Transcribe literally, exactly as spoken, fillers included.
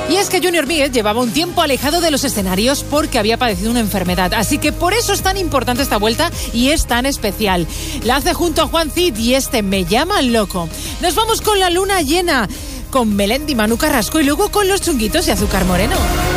Y es que Junior Míguez llevaba un tiempo alejado de los escenarios porque había padecido una enfermedad. Así que por eso es tan importante esta vuelta y es tan especial. La hace junto a Juan Cid y este Me llama loco. Nos vamos con la luna llena, con Melendi, Manu Carrasco y luego con los Chunguitos y Azúcar Moreno.